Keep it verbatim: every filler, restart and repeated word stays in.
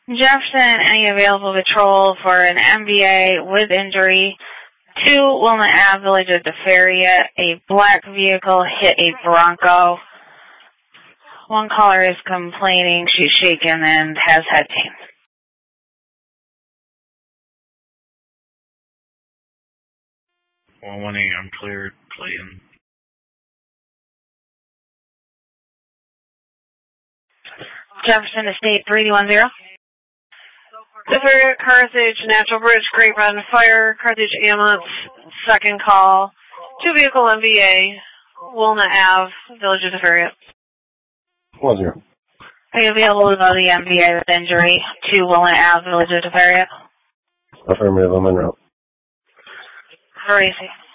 Jefferson, any available patrol for an M V A with injury to Wilma Ave, Village of DeFeria. A black vehicle hit a Bronco. One caller is complaining she's shaken and has head pain. one one eight, I'm cleared, Clayton. Jefferson Estate three one zero. DeFeria, Carthage, Natural Bridge, Great Run, Fire, Carthage Ambulance, second call. Two vehicle M V A, Wilma Ave, Village of DeFeria. one zero. Are you available to go to the M V A with injury to Wilma Ave, Village of DeFeria? Affirmative, I'm en route. Where is he?